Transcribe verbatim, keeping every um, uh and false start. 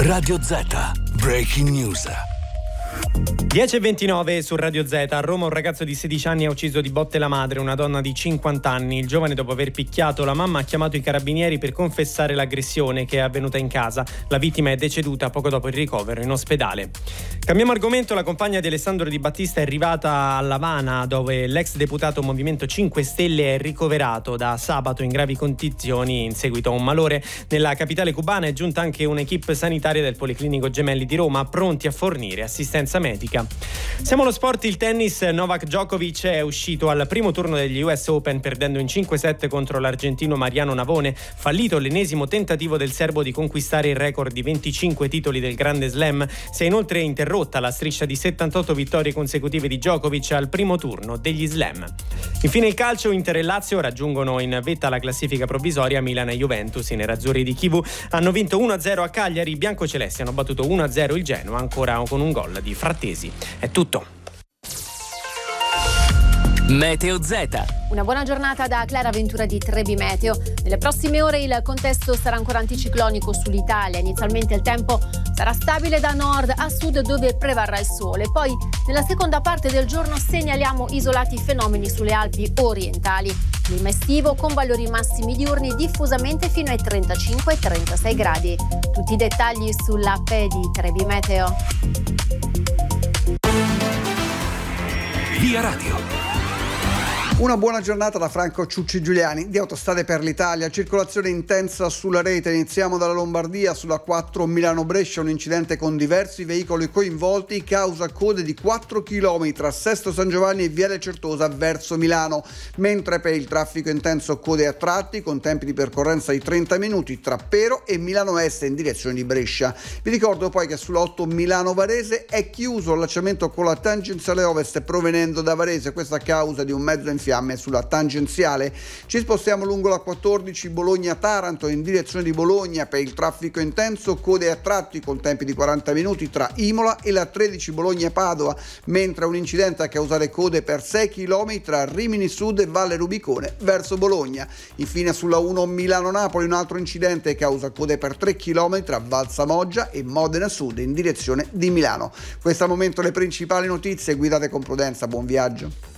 Radio Z, Breaking News. dieci e ventinove su Radio Z. A Roma un ragazzo di sedici anni ha ucciso di botte la madre, una donna di cinquanta anni. Il giovane, dopo aver picchiato la mamma, ha chiamato i carabinieri per confessare l'aggressione che è avvenuta in casa. La vittima è deceduta poco dopo il ricovero in ospedale. Cambiamo argomento. La compagna di Alessandro Di Battista è arrivata a L'Avana, dove l'ex deputato Movimento cinque Stelle è ricoverato da sabato in gravi condizioni in seguito a un malore. Nella capitale cubana è giunta anche un'equipe sanitaria del Policlinico Gemelli di Roma, pronti a fornire assistenza medica. Siamo allo sport. Il tennis. Novak Djokovic è uscito al primo turno degli U S Open perdendo in cinque sette contro l'argentino Mariano Navone. Fallito l'ennesimo tentativo del serbo di conquistare il record di venticinque titoli del Grande Slam. Si è inoltre interrotta la striscia di settantotto vittorie consecutive di Djokovic al primo turno degli Slam. Infine il calcio. Inter e Lazio raggiungono in vetta la classifica provvisoria. Milan e Juventus, i nerazzurri di Chivu, hanno vinto uno a zero a Cagliari. I biancocelesti hanno battuto uno a zero il Genoa, ancora con un gol di Frattesi. È tutto. Meteo Z. Una buona giornata da Clara Ventura di Trebi Meteo. Nelle prossime ore il contesto sarà ancora anticiclonico sull'Italia. Inizialmente il tempo sarà stabile da nord a sud, dove prevarrà il sole. Poi nella seconda parte del giorno segnaliamo isolati fenomeni sulle Alpi orientali. Clima estivo con valori massimi diurni diffusamente fino ai trentacinque trentasei gradi. Tutti i dettagli sull'app di Trebi Meteo. Via Radio. Una buona giornata da Franco Ciucci Giuliani di Autostrade per l'Italia. Circolazione intensa sulla rete. Iniziamo dalla Lombardia. Sulla quattro Milano-Brescia un incidente con diversi veicoli coinvolti, causa code di quattro chilometri tra Sesto San Giovanni e Viale Certosa verso Milano, mentre per il traffico intenso code a tratti con tempi di percorrenza di trenta minuti tra Pero e Milano Est in direzione di Brescia. Vi ricordo poi che sulla otto Milano-Varese è chiuso l'allacciamento con la tangenziale ovest provenendo da Varese, questa a causa di un mezzo in fiamme sulla tangenziale. Ci spostiamo lungo la quattordici Bologna-Taranto in direzione di Bologna. Per il traffico intenso code a tratti con tempi di quaranta minuti tra Imola e la tredici Bologna-Padova, mentre un incidente a causare code per sei chilometri tra Rimini Sud e Valle Rubicone verso Bologna. Infine sulla uno Milano-Napoli un altro incidente causa code per tre chilometri tra Valsamoggia e Modena Sud in direzione di Milano. Questo al momento le principali notizie, guidate con prudenza, buon viaggio.